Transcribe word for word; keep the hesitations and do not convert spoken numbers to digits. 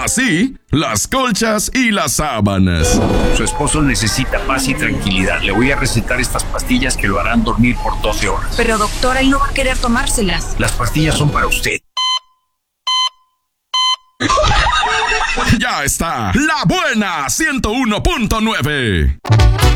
Así, las colchas y las sábanas. Su esposo necesita paz y tranquilidad. Le voy a recetar estas pastillas que lo harán dormir por doce horas. Pero doctora, él no va a querer tomárselas. Las pastillas son para usted. Ya está, La Buena ciento uno punto nueve.